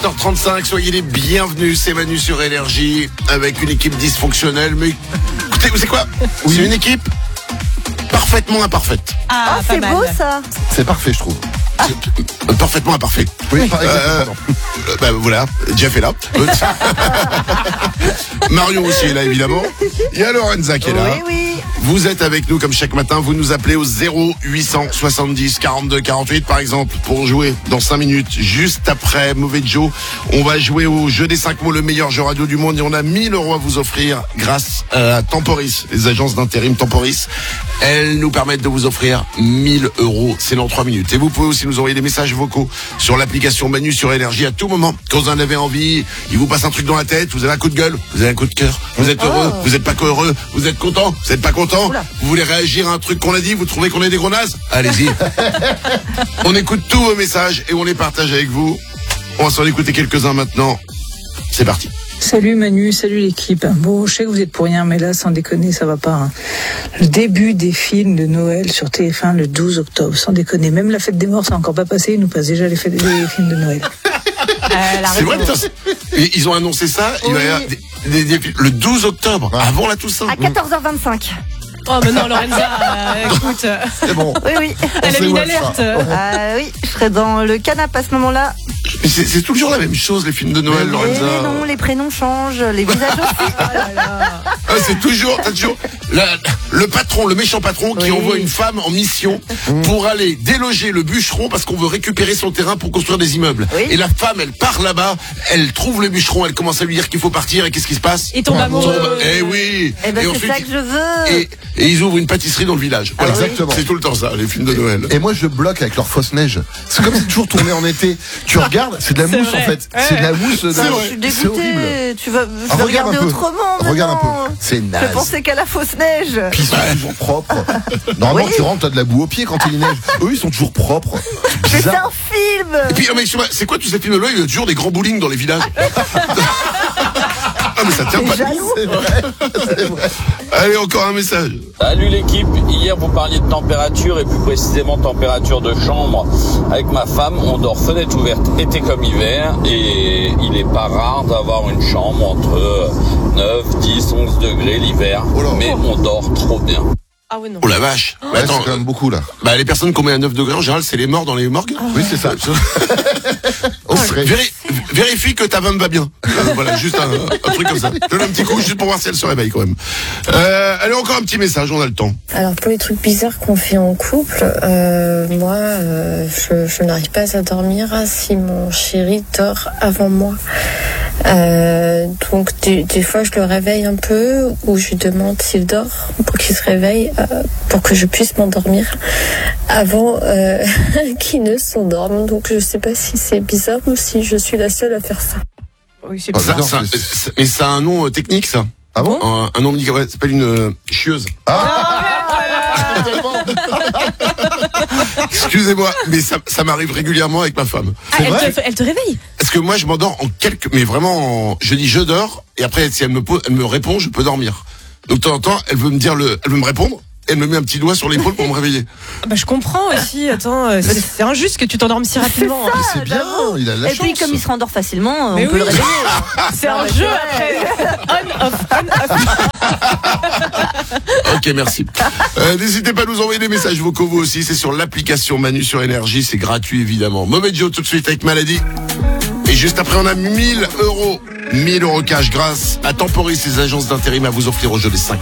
7h35, soyez les bienvenus, c'est Manu sur Énergie, avec une équipe dysfonctionnelle, mais écoutez, vous savez quoi ? Oui. C'est une équipe parfaitement imparfaite. Ah, c'est beau ça. C'est parfait, je trouve. Parfaitement imparfait. Oui, exactement. Voilà, Jeff est là. Marion aussi est là, évidemment. Il y a Lorenza qui est là. Oui. Vous êtes avec nous comme chaque matin, vous nous appelez au 0870 42 48 par exemple pour jouer dans 5 minutes juste après Mauvais Joe. On va jouer au jeu des 5 mots, le meilleur jeu radio du monde, et on a 1000 € à vous offrir grâce à Temporis, les agences d'intérim Temporis. Elles nous permettent de vous offrir 1000 €, c'est dans 3 minutes. Et vous pouvez aussi nous envoyer des messages vocaux sur l'application Manu sur Énergie à tout moment. Quand vous en avez envie, il vous passe un truc dans la tête, vous avez un coup de gueule, vous avez un coup de cœur, vous êtes heureux, vous êtes pas heureux, vous êtes content, vous êtes pas content. Vous voulez réagir à un truc qu'on a dit, vous trouvez qu'on est des gros nazes ? Allez-y. On écoute tous vos messages et on les partage avec vous. On va s'en écouter quelques-uns maintenant. C'est parti. Salut Manu, salut l'équipe. Bon, je sais que vous êtes pour rien, mais là, sans déconner, ça va pas. Hein. Le début des films de Noël sur TF1 le 12 octobre, sans déconner. Même la fête des morts, ça n'a encore pas passé, ils nous passent déjà les films de Noël. C'est vrai, putain. Ils ont annoncé ça, il va y avoir le 12 octobre, avant la Toussaint. À 14h25. Oh, mais non, Lorenza, écoute. C'est bon. Oui. Elle a mis une alerte. Oui, je serai dans le canapé à ce moment-là. Mais c'est toujours la même chose, les films de Noël, Lorenza. Les noms, les prénoms changent, les visages aussi. C'est toujours le patron, le méchant patron qui envoie une femme en mission pour aller déloger le bûcheron parce qu'on veut récupérer son terrain pour construire des immeubles. Oui. Et la femme, elle part là-bas, elle trouve le bûcheron, elle commence à lui dire qu'il faut partir, et qu'est-ce qui se passe ? Il tombe amoureux. Eh oui. Et ensuite, c'est ça que je veux. Et ils ouvrent une pâtisserie dans le village. Voilà. Exactement. C'est tout le temps ça, les films de Noël. Et moi, je bloque avec leur fausse neige. C'est comme si c'est toujours tourné en été. Tu regardes, c'est de la mousse en fait. C'est de la mousse. Je suis dégoûtée. Tu vas regarder autrement. Regarde un peu. C'est naze. Je pensais qu'à la fausse neige. Puis ils sont toujours propres. Normalement, tu rentres, t'as de la boue aux pieds quand il neige. Eux, ils sont toujours propres. Mais c'est un film. Et puis, mais c'est quoi tous ces films-là ? Il y a toujours des grands bowling dans les villages. Ah, mais ça tient pas. C'est vrai. Allez, encore un message. Salut l'équipe, hier vous parliez de température et plus précisément température de chambre. Avec ma femme, on dort fenêtre ouverte été comme hiver et il est pas rare d'avoir une chambre entre 9, 10, 11 degrés l'hiver. Mais on dort trop bien. Ah ouais, non. Oh la vache. Ouais, attends, c'est quand même beaucoup là. Les personnes qu'on met à 9 degrés, en général, c'est les morts dans les morgues. Oui, c'est ça. Vérifie que ta femme va bien. Voilà, juste un truc comme ça. Donne un petit coup juste pour voir si elle se réveille quand même. Allez, encore un petit message, on a le temps. Alors pour les trucs bizarres qu'on fait en couple, moi, je n'arrive pas à dormir si mon chéri dort avant moi. Donc des fois je le réveille un peu ou je lui demande s'il dort pour qu'il se réveille pour que je puisse m'endormir avant qu'il ne s'endorme. Donc je sais pas si c'est bizarre ou si je suis la seule à faire ça. Oui, c'est Mais ça a un nom technique, ça. Ah bon ? Un nom médical, ça s'appelle une chieuse. Excusez-moi, mais ça m'arrive régulièrement avec ma femme. Elle te réveille. Parce que moi, je m'endors mais vraiment, je dis je dors, et après, si elle me répond, je peux dormir. Donc, de temps en temps, elle veut me répondre, elle me met un petit doigt sur l'épaule pour me réveiller. Je comprends aussi, attends, c'est injuste que tu t'endormes si rapidement. Mais c'est bien, il a de la chance. Et puis, comme il se rendort facilement, Mais on peut le réveiller. C'est un jeu après. On-off. Ok, merci. N'hésitez pas à nous envoyer des messages vocaux, vous aussi. C'est sur l'application Manu sur Énergie. C'est gratuit, évidemment. Mauvais Joe, tout de suite avec Maladie. Et juste après, on a 1000 €. 1000 € cash grâce à Temporis, les agences d'intérim à vous offrir au jeu des 5.